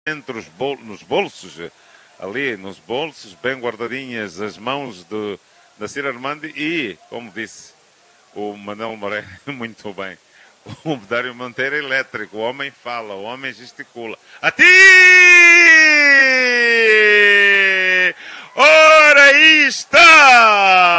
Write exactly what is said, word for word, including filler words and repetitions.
entre os bol nos bolsos, ali nos bolsos, bem guardadinhas as mãos de Nassir Armandi e, como disse o Manuel Moreira, muito bem, o Dário Monteiro é elétrico, o homem fala, o homem gesticula. Atira!